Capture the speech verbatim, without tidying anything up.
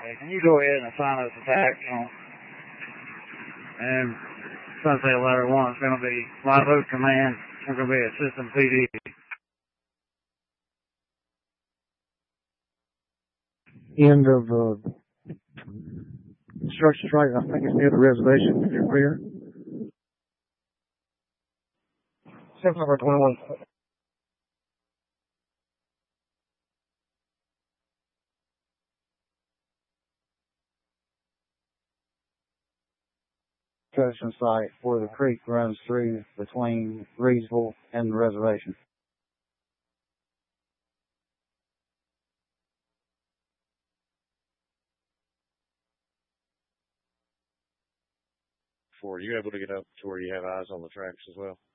Okay, can you go ahead and assign us a tax on? And Sunset Letter One is going to be Live Oak Command. It's going to be a System P D. End of uh, construction site. I think it's near the reservation. If you're clear. System number twenty-one. Construction site where the creek runs through between Reedsville and the reservation. Are you able to get up to where you have eyes on the tracks as well?